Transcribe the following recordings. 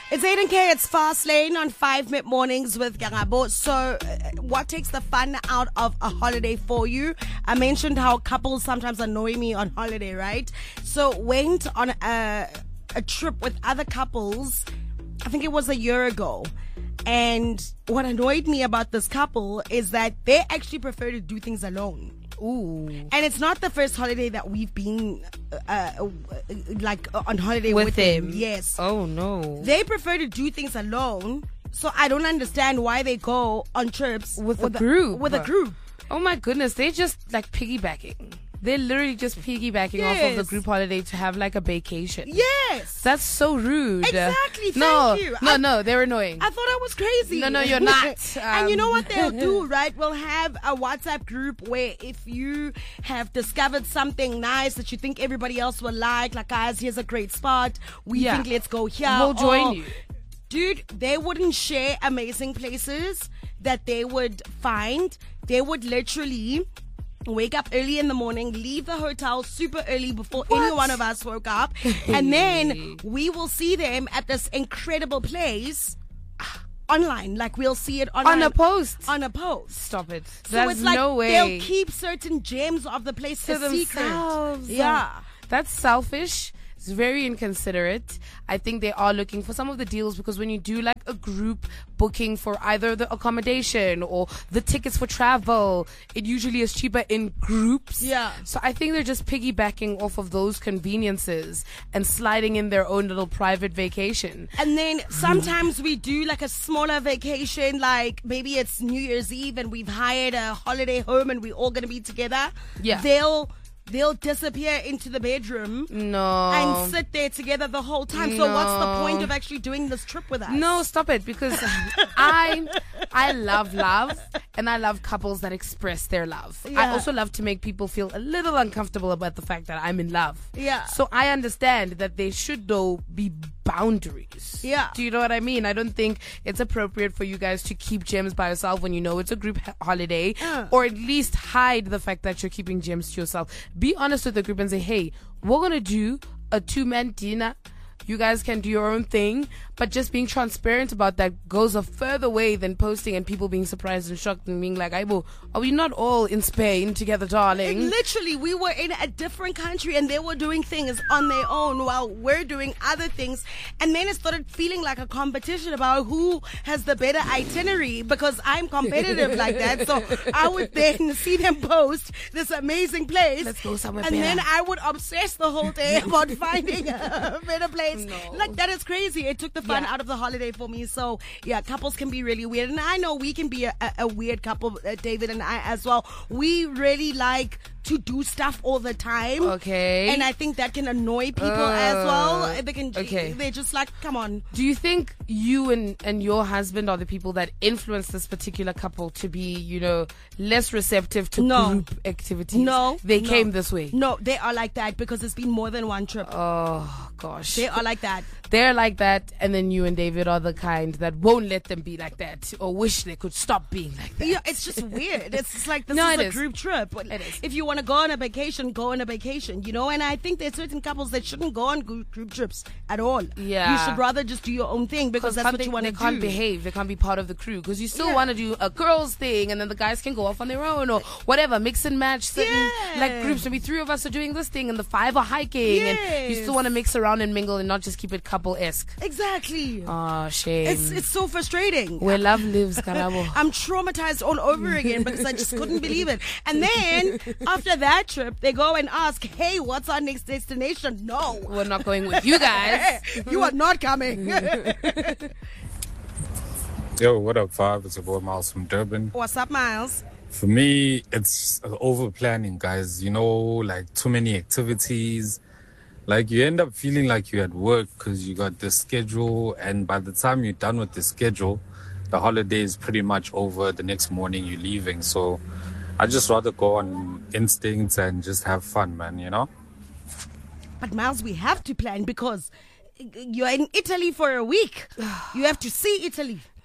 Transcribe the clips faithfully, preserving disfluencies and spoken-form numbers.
It's eight and K, it's Fast Lane on five mid mornings with Garabo. So, uh, what takes the fun out of a holiday for you? I mentioned how couples sometimes annoy me on holiday, right? So, went on a, a trip with other couples, I think it was a year ago. And what annoyed me about this couple is that they actually prefer to do things alone. Ooh. And it's not the first holiday that we've been uh, uh, like uh, on holiday with, with them. them. Yes. Oh no. They prefer to do things alone. So I don't understand why they go on trips with, with a group. With a group. Oh my goodness, they just like piggybacking. They're literally just piggybacking yes. off of the group holiday to have like a vacation. Yes. That's so rude. Exactly. Thank no, you. No, I, no, they're annoying. I thought I was crazy. No, no, you're not. Um, and you know what they'll do, right? We'll have a WhatsApp group where if you have discovered something nice that you think everybody else will like, like guys, here's a great spot. We yeah. think let's go here. We'll join or, you. Dude, they wouldn't share amazing places that they would find. They would literally wake up early in the morning, leave the hotel super early before what? any one of us woke up, and then we will see them at this incredible place online. Like we'll see it online. On a post. On a post. Stop it. So There's it's like no way. They'll keep certain gems of the place to a secret. themselves. Yeah. That's selfish. It's very inconsiderate. I think they are looking for some of the deals because when you do like a group booking for either the accommodation or the tickets for travel, it usually is cheaper in groups. Yeah. So I think they're just piggybacking off of those conveniences and sliding in their own little private vacation. And then sometimes we do like a smaller vacation, like maybe it's New Year's Eve and we've hired a holiday home and we're all going to be together. Yeah. They'll They'll disappear into the bedroom no. and sit there together the whole time. No. So what's the point of actually doing this trip with us? No, stop it. Because I I love love and I love couples that express their love. Yeah. I also love to make people feel a little uncomfortable about the fact that I'm in love. Yeah. So I understand that there should though be boundaries. Yeah. Do you know what I mean? I don't think it's appropriate for you guys to keep gems by yourself when you know it's a group ha- holiday uh. or at least hide the fact that you're keeping gems to yourself. Be honest with the group and say, hey, we're going to do a two-man dinner. You guys can do your own thing, but just being transparent about that goes a further way than posting and people being surprised and shocked and being like, Aibo, are we not all in Spain together, darling? And literally, we were in a different country and they were doing things on their own while we're doing other things. And then it started feeling like a competition about who has the better itinerary because I'm competitive like that. So I would then see them post this amazing place. Let's go somewhere And better. then I would obsess the whole day about finding a better place. No. Like, that is crazy. It took the fun Yeah. out of the holiday for me. So, yeah, couples can be really weird. And I know we can be a, a, a weird couple, uh, David and I as well. We really like to do stuff all the time. Okay. And I think that can annoy people Uh, as well. They can, okay. They're just like, come on. Do you think you and, and your husband are the people that influence this particular couple to be, you know, less receptive to No. group activities? No. They no. came this way. No, they are like that because it's been more than one trip. Oh, gosh. They are like that. They're like that, and then you and David are the kind that won't let them be like that or wish they could stop being like that. Yeah, it's just weird. It's just like this No, is it a is. group trip. But It is. if you want to go on a vacation, go on a vacation, you know. And I think there's certain couples that shouldn't go on group, group trips at all. Yeah. You should rather just do your own thing because that's what they, you want they to do. can't behave. They can't be part of the crew because you still Yeah. want to do a girls thing, and then the guys can go off on their own or whatever, mix and match certain Yeah. like groups. Maybe three of us are doing this thing, and the five are hiking, and you Yes. still want to mix around and mingle and not just keep it couple-esque. Exactly. Oh, shame. It's it's so frustrating. Where love lives, Karabo. I'm traumatized all over again because I just couldn't believe it. And then after that trip, they go and ask, "Hey, what's our next destination?" No, We're not going with you guys. you are not coming. Yo, what up, Five? It's your boy Miles from Durban. What's up, Miles? For me, it's over planning, guys. You know, like too many activities. Like you end up feeling like you're at work because you got the schedule, and by the time you're done with the schedule, the holiday is pretty much over. The next morning you're leaving. So I just rather go on instincts and just have fun, man, you know? But Miles, we have to plan because you're in Italy for a week. You have to see Italy.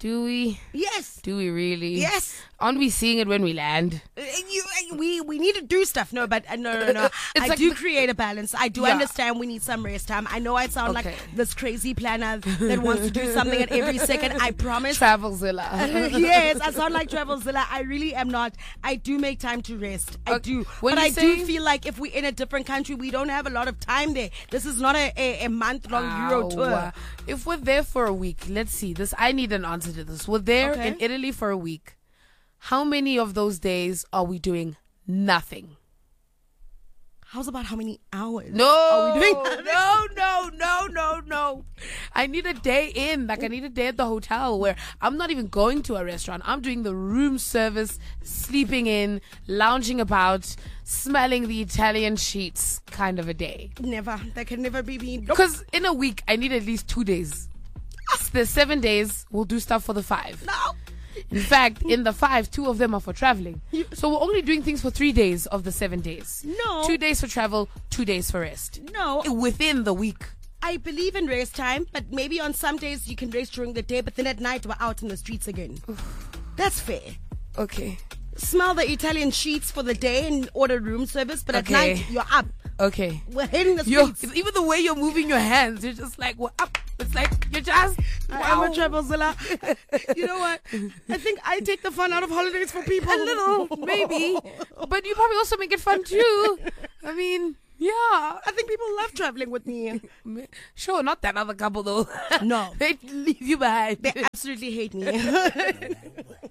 Do we? Yes. Do we really? Yes. Aren't we seeing it when we land? Uh, You, uh, we we need to do stuff. No, but uh, no, no, no. It's I like do the- create a balance. I do Yeah. understand we need some rest time. I know I sound Okay. like this crazy planner that wants to do something at every second. I promise. Travelzilla. Yes, I sound like Travelzilla. I really am not. I do make time to rest. I Okay. do. When but you I do say- feel like if we're in a different country, we don't have a lot of time there. This is not a, a, a month long Euro tour. Ow. If we're there for a week, let's see. This I need an answer to this. We're there Okay. in Italy for a week. How many of those days are we doing nothing? How's about how many hours? No, Are we doing no, no, no, no, no. I need a day in. Like I need a day at the hotel where I'm not even going to a restaurant. I'm doing the room service, sleeping in, lounging about, smelling the Italian sheets kind of a day. Never. That can never be me. Nope. Because in a week, I need at least two days. The seven days, we'll do stuff for the five. No. In fact, in the five, two of them are for traveling. So we're only doing things for three days of the seven days. No. Two days for travel, two days for rest. No. Within the week. I believe in race time, but maybe on some days you can race during the day, but then at night we're out in the streets again. That's fair. Okay. Smell the Italian sheets for the day and order room service, but at Okay. night you're up. Okay. We're hitting the You're, streets. even the way you're moving your hands, you're just like, well, up. It's like, you're just, I wow. am a Travelzilla. You know what? I think I take the fun out of holidays for people. A little, maybe. But you probably also make it fun too. I mean, yeah. I think people love traveling with me. Sure, not that other couple though. No. They leave you behind. They absolutely hate me.